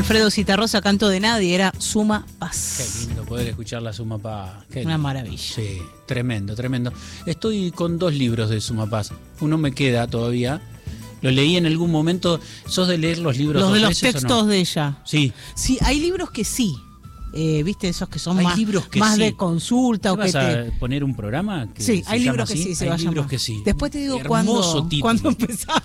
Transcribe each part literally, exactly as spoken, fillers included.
Alfredo Citarrosa, Canto de Nadie, era Suma Paz. Qué lindo poder escuchar la Suma Paz. Qué Una lindo. maravilla. Sí, tremendo, tremendo. Estoy con dos libros de Suma Paz. Uno me queda todavía. Lo leí en algún momento. ¿Sos de leer los libros Los dos de los veces textos o no? de ella. Sí. Sí, hay libros que sí. Eh, ¿Viste? Esos que son Hay más, libros que más sí. de consulta. O ¿Vas que a te... poner un programa? Que Sí, se hay llama libros que así? sí, se hay va a libros llamar. que sí. Después te digo Hermoso cuándo, título. cuándo empezamos.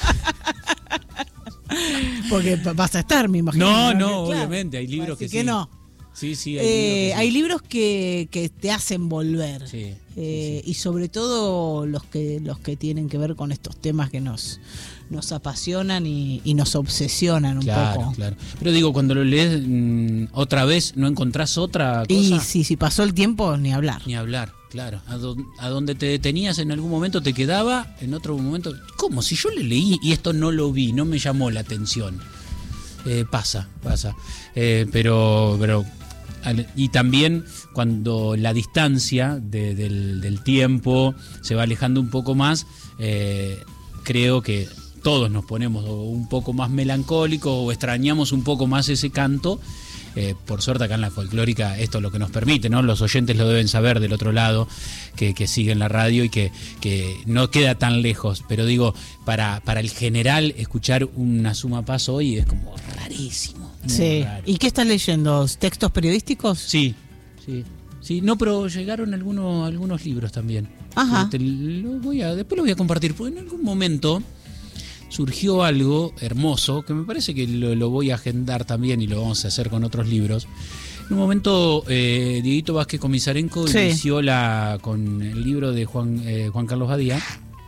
Porque vas a estar, me imagino. No, no, Claro. obviamente, hay libros Así que, que sí. no. Sí, sí, hay Eh, libros que sí. hay libros que, que te hacen volver. Sí, Eh, sí, sí. Y sobre todo los que los que tienen que ver con estos temas que nos, nos apasionan y, y nos obsesionan un Claro, poco. claro. Pero digo, cuando lo lees mmm, otra vez, ¿no encontrás otra cosa? Y si, si pasó el tiempo, ni hablar. Ni hablar, claro. A, do, a donde te detenías en algún momento te quedaba, en otro momento... ¿Cómo? Si yo le leí y esto no lo vi, no me llamó la atención. Eh, pasa, pasa. Eh, pero... pero y también cuando la distancia de, del, del tiempo se va alejando un poco más, eh, creo que todos nos ponemos un poco más melancólicos o extrañamos un poco más ese canto. Eh, por suerte acá en la folclórica esto es lo que nos permite, ¿no? Los oyentes lo deben saber del otro lado, que, que siguen la radio y que, que no queda tan lejos. Pero digo, para, para el general escuchar una Suma Paz hoy es como rarísimo. muy Sí. raro. ¿Y qué estás leyendo? ¿Textos periodísticos? Sí, sí. Sí, no, pero llegaron algunos, algunos libros también. Ajá. Te lo voy a, después lo voy a compartir, porque en algún momento surgió algo hermoso, que me parece que lo, lo voy a agendar también y lo vamos a hacer con otros libros. En un momento, eh, Dieguito Vázquez Comisarenko Sí. inició la, con el libro de Juan, eh, Juan Carlos Badía.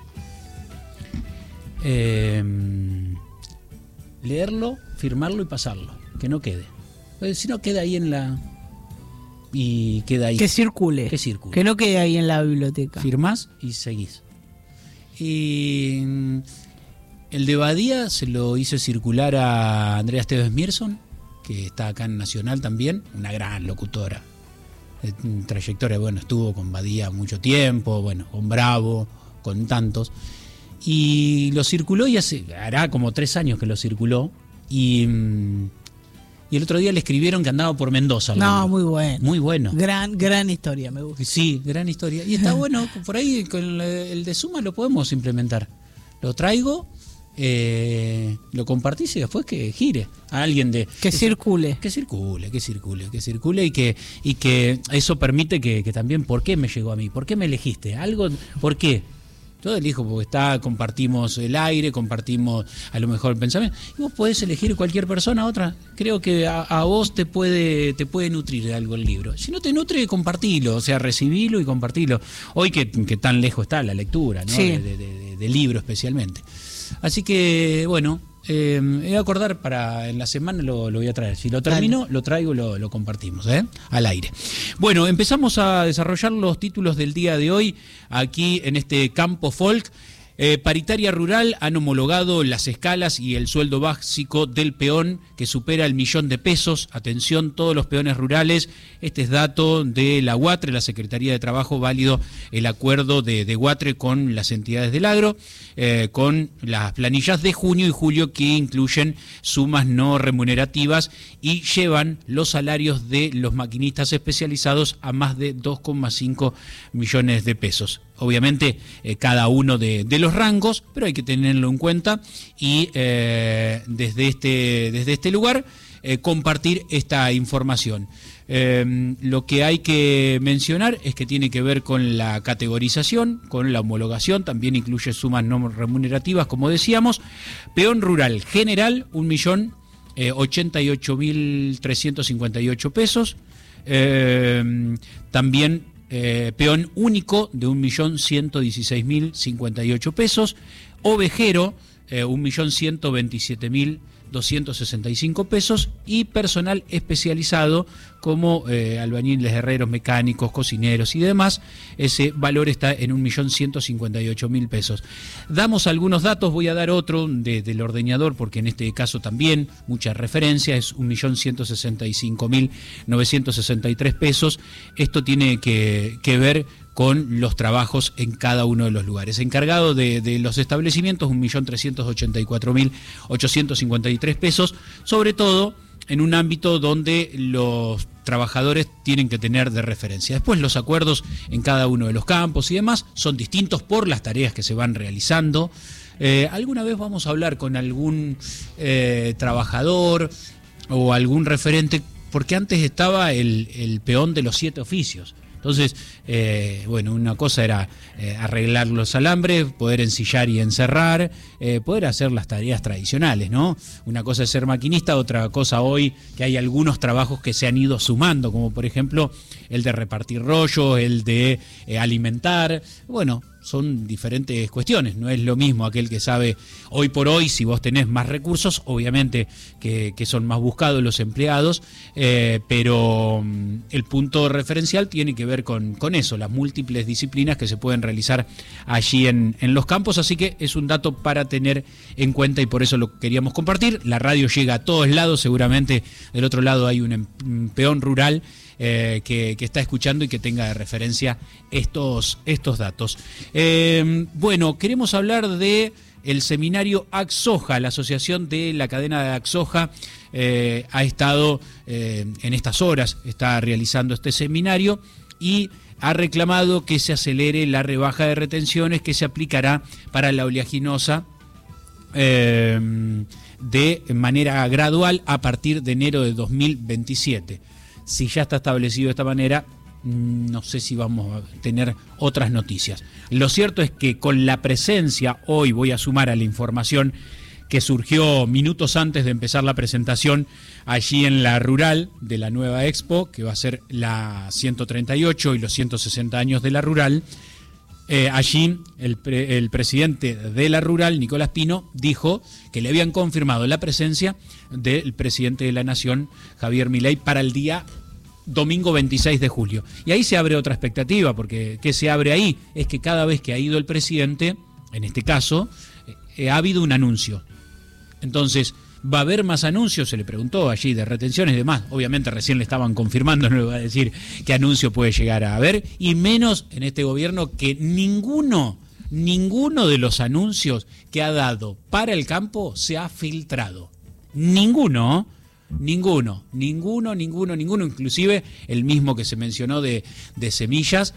Eh, leerlo, firmarlo y pasarlo, que no quede. Pues, si no, queda ahí en la... Y queda ahí. Que circule. Que circule. Que no quede ahí en la biblioteca. Firmás y seguís. Y mm, el de Badía se lo hice circular a Andrea Esteves Mierson, que está acá en Nacional también, una gran locutora. De trayectoria, bueno, estuvo con Badía mucho tiempo, bueno, con Bravo, con tantos. Y lo circuló y hace, hará como tres años que lo circuló. Y, mm, y el otro día le escribieron que andaba por Mendoza. No, libro. muy bueno. Muy bueno. Gran, gran historia, me gusta. Sí, gran historia. Y está bueno, por ahí con el de Suma lo podemos implementar. Lo traigo, eh, lo compartís y después que gire a alguien de... Que circule. Que circule, que circule, que circule y que, y que eso permite que, que también, ¿por qué me llegó a mí? ¿Por qué me elegiste? Algo, ¿por qué? Yo elijo porque está, compartimos el aire, compartimos a lo mejor el pensamiento. Y vos podés elegir cualquier persona, otra. Creo que a, a vos te puede, te puede nutrir de algo el libro. Si no te nutre, compartilo, o sea, recibilo y compartilo. Hoy que, que tan lejos está la lectura, ¿no? Sí. De, de, de, de libro especialmente. Así que, bueno, eh, voy a acordar para en la semana lo, lo voy a traer. Si lo termino, Dale. lo traigo y lo, lo compartimos, ¿eh? Al aire. Bueno, empezamos a desarrollar los títulos del día de hoy aquí en este campo folk. Eh, paritaria Rural han homologado las escalas y el sueldo básico del peón que supera el millón de pesos. Atención, todos los peones rurales. Este es dato de la UATRE, la Secretaría de Trabajo, válido el acuerdo de, de UATRE con las entidades del agro, eh, con las planillas de junio y julio que incluyen sumas no remunerativas y llevan los salarios de los maquinistas especializados a más de dos coma cinco millones de pesos. Obviamente eh, cada uno de, de los rangos, pero hay que tenerlo en cuenta y eh, desde, este, desde este lugar eh, compartir esta información. Eh, lo que hay que mencionar es que tiene que ver con la categorización, con la homologación, también incluye sumas no remunerativas, como decíamos. Peón rural general, un millón ochenta y ocho mil trescientos cincuenta y ocho pesos. Eh, también Eh, peón único de un millón ciento dieciséis mil cincuenta y ocho pesos, ovejero eh, un millón ciento veintisiete mil doscientos sesenta y cinco pesos y personal especializado como eh, albañiles, herreros, mecánicos, cocineros y demás, ese valor está en un millón ciento cincuenta y ocho mil pesos. Damos algunos datos, voy a dar otro de, del ordeñador porque en este caso también mucha referencia, es un millón ciento sesenta y cinco mil novecientos sesenta y tres pesos. Esto tiene que, que ver con los trabajos en cada uno de los lugares. Encargado de, de los establecimientos, un millón trescientos ochenta y cuatro mil ochocientos cincuenta y tres pesos, sobre todo en un ámbito donde los trabajadores tienen que tener de referencia. Después los acuerdos en cada uno de los campos y demás son distintos por las tareas que se van realizando. Eh, alguna vez vamos a hablar con algún eh, trabajador o algún referente, porque antes estaba el, el peón de los siete oficios. Entonces, eh, bueno, una cosa era eh, arreglar los alambres, poder ensillar y encerrar, eh, poder hacer las tareas tradicionales, ¿no? Una cosa es ser maquinista, otra cosa hoy que hay algunos trabajos que se han ido sumando, como por ejemplo el de repartir rollos, el de eh, alimentar. Bueno, son diferentes cuestiones, no es lo mismo aquel que sabe hoy por hoy, si vos tenés más recursos, obviamente que, que son más buscados los empleados, eh, pero mm, el punto referencial tiene que ver con, con eso, las múltiples disciplinas que se pueden realizar allí en, en los campos, así que es un dato para tener en cuenta y por eso lo queríamos compartir. La radio llega a todos lados, seguramente del otro lado hay un, un peón rural Eh, que, que está escuchando y que tenga de referencia estos, estos datos. Eh, bueno, queremos hablar de el seminario ACSOJA. La asociación de la cadena de ACSOJA eh, ha estado eh, en estas horas, está realizando este seminario y ha reclamado que se acelere la rebaja de retenciones que se aplicará para la oleaginosa eh, de manera gradual a partir de enero de dos mil veintisiete. Si ya está establecido de esta manera, no sé si vamos a tener otras noticias. Lo cierto es que con la presencia, hoy voy a sumar a la información que surgió minutos antes de empezar la presentación allí en la Rural de la nueva Expo, que va a ser la ciento treinta y ocho y los ciento sesenta años de la Rural. Eh, allí el, pre, el presidente de la Rural, Nicolás Pino, dijo que le habían confirmado la presencia del presidente de la Nación, Javier Milei, para el día domingo veintiséis de julio. Y ahí se abre otra expectativa, porque ¿qué se abre ahí? Es que cada vez que ha ido el presidente, en este caso, eh, ha habido un anuncio. Entonces, ¿va a haber más anuncios? Se le preguntó allí de retenciones y demás. Obviamente recién le estaban confirmando, no le va a decir qué anuncio puede llegar a haber, y menos en este gobierno que ninguno, ninguno de los anuncios que ha dado para el campo se ha filtrado. Ninguno, ninguno, ninguno, ninguno, ninguno, inclusive el mismo que se mencionó de, de semillas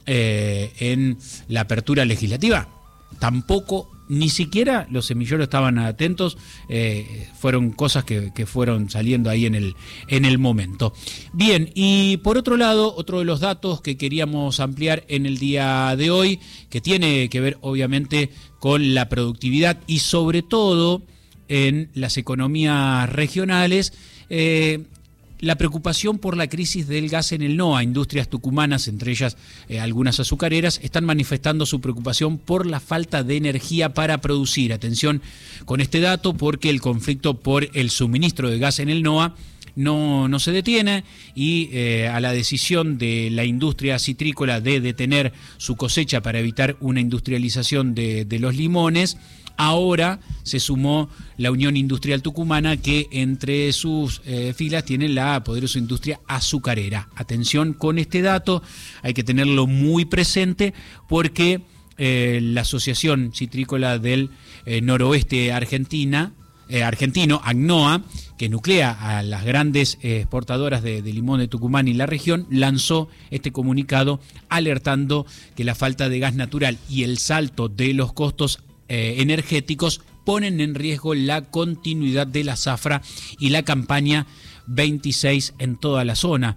eh, en la apertura legislativa. Tampoco, ni siquiera los semilleros estaban atentos, eh, fueron cosas que, que fueron saliendo ahí en el, en el momento. Bien, y por otro lado, otro de los datos que queríamos ampliar en el día de hoy, que tiene que ver obviamente con la productividad y sobre todo en las economías regionales, eh, la preocupación por la crisis del gas en el NOA. Industrias tucumanas, entre ellas eh, algunas azucareras, están manifestando su preocupación por la falta de energía para producir. Atención con este dato, porque el conflicto por el suministro de gas en el NOA no, no se detiene y eh, a la decisión de la industria citrícola de detener su cosecha para evitar una industrialización de, de los limones, ahora se sumó la Unión Industrial Tucumana, que entre sus eh, filas tiene la poderosa industria azucarera. Atención con este dato, hay que tenerlo muy presente porque eh, la Asociación Citrícola del eh, Noroeste Argentina, eh, argentino, ACNOA, que nuclea a las grandes eh, exportadoras de, de limón de Tucumán y la región, lanzó este comunicado alertando que la falta de gas natural y el salto de los costos Eh, energéticos ponen en riesgo la continuidad de la zafra y la campaña veintiséis en toda la zona.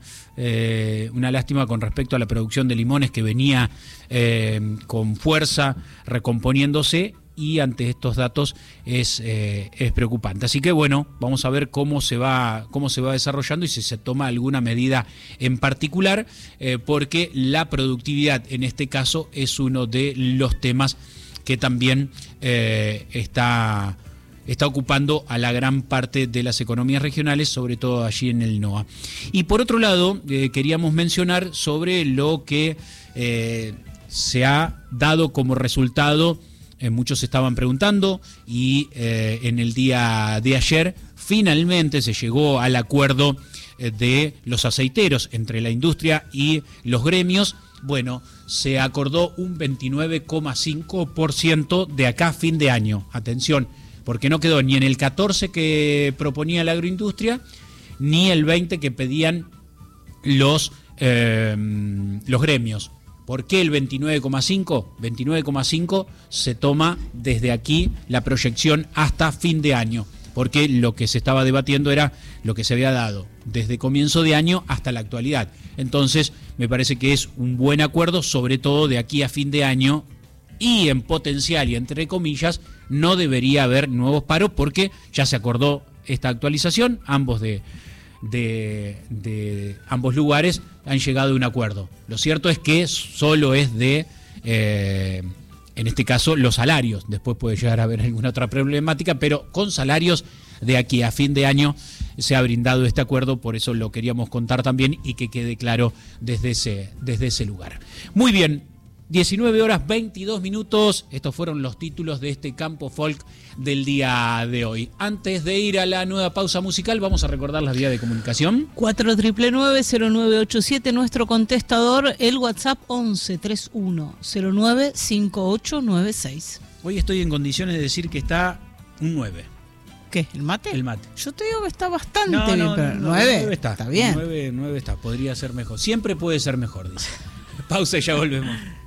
Eh, una lástima con respecto a la producción de limones que venía eh, con fuerza recomponiéndose, y ante estos datos es, eh, es preocupante. Así que bueno, vamos a ver cómo se va, cómo se va desarrollando y si se toma alguna medida en particular, eh, porque la productividad en este caso es uno de los temas que también eh, está, está ocupando a la gran parte de las economías regionales, sobre todo allí en el NOA. Y por otro lado, eh, queríamos mencionar sobre lo que eh, se ha dado como resultado, eh, muchos estaban preguntando, y eh, en el día de ayer finalmente se llegó al acuerdo eh, de los aceiteros entre la industria y los gremios. Bueno, se acordó un veintinueve coma cinco por ciento de acá a fin de año. Atención, porque no quedó ni en el catorce por ciento que proponía la agroindustria, ni el veinte que pedían los, eh, los gremios. ¿Por qué el veintinueve coma cinco? veintinueve coma cinco se toma desde aquí la proyección hasta fin de año, porque lo que se estaba debatiendo era lo que se había dado desde comienzo de año hasta la actualidad. Entonces, me parece que es un buen acuerdo, sobre todo de aquí a fin de año, y en potencial y entre comillas, no debería haber nuevos paros porque ya se acordó esta actualización, ambos de... De, de ambos lugares han llegado a un acuerdo. Lo cierto es que solo es de, eh, en este caso, los salarios. Después puede llegar a haber alguna otra problemática, pero con salarios de aquí a fin de año se ha brindado este acuerdo, por eso lo queríamos contar también y que quede claro desde ese, desde ese lugar. Muy bien. diecinueve horas veintidós minutos, estos fueron los títulos de este Campo Folk del día de hoy. Antes de ir a la nueva pausa musical, vamos a recordar las vías de comunicación. cuatro nueve nueve cero nueve ocho siete, nuestro contestador, el WhatsApp once treinta y uno cero nueve cincuenta y ocho noventa y seis. Hoy estoy en condiciones de decir que está un nueve. ¿Qué? ¿El mate? El mate. Yo te digo que está bastante no, bien, no, pero no, nueve, nueve está. Está bien. nueve, nueve está, podría ser mejor. Siempre puede ser mejor, dice. Pausa y ya volvemos.